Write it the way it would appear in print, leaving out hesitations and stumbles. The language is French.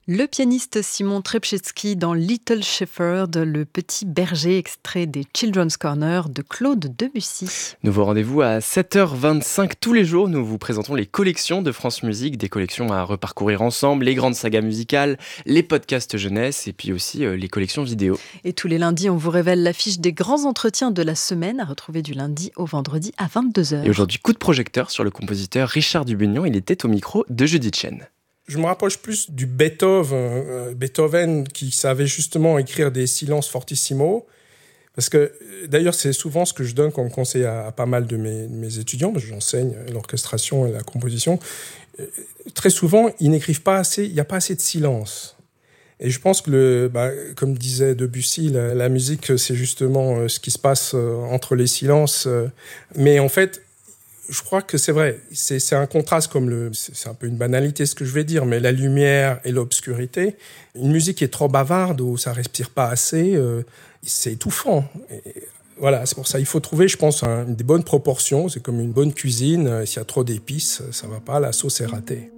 Le pianiste Simon Trepchetski dans Little Shepherd, le petit berger extrait des Children's Corner de Claude Debussy. Nouveau rendez-vous à 7h25 tous les jours. Nous vous présentons les collections de France Musique, des collections à reparcourir ensemble, les grandes sagas musicales, les podcasts jeunesse et puis aussi les collections vidéo. Et tous les lundis, on vous révèle l'affiche des grands entretiens de la semaine à retrouver du lundi au vendredi à 22h. Et aujourd'hui, coup de projecteur sur le compositeur Richard Dubugnon. Il était au micro de Judith Chen. Je me rapproche plus du Beethoven qui savait justement écrire des silences fortissimo. Parce que, d'ailleurs, c'est souvent ce que je donne comme conseil à pas mal de mes étudiants, parce que j'enseigne l'orchestration et la composition. Très souvent, ils n'écrivent pas assez, il n'y a pas assez de silence. Et je pense que, comme disait Debussy, la musique, c'est justement ce qui se passe entre les silences. Mais en fait, je crois que c'est vrai, c'est un contraste c'est un peu une banalité ce que je vais dire, mais la lumière et l'obscurité. Une musique qui est trop bavarde, où ça respire pas assez, c'est étouffant. Et voilà, c'est pour ça, il faut trouver, je pense, des bonnes proportions. C'est comme une bonne cuisine, s'il y a trop d'épices, ça va pas, la sauce est ratée.